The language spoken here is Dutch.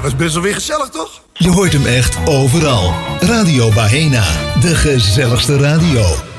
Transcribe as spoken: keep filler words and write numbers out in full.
dat is best wel weer gezellig, toch? Je hoort hem echt overal. Radio Bahena, de gezelligste radio.